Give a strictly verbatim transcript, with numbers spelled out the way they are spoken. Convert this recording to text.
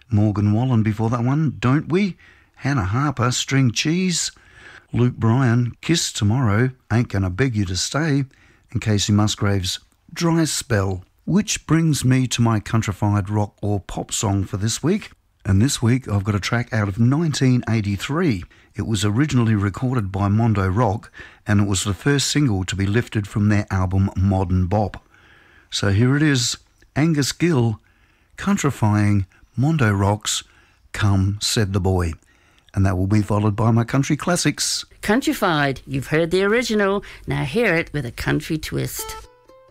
Morgan Wallen before that one, Don't We? Hannah Harper, String Cheese. Luke Bryan, Kiss Tomorrow, Ain't Gonna Beg You to Stay. And Casey Musgraves, Dry Spell. Which brings me to my countrified rock or pop song for this week. And this week I've got a track out of nineteen eighty-three. It was originally recorded by Mondo Rock, and it was the first single to be lifted from their album Modern Bop. So here it is, Angus Gill, countrifying Mondo Rock's Come Said the Boy. And that will be followed by my country classics. Countryfied, you've heard the original, now hear it with a country twist.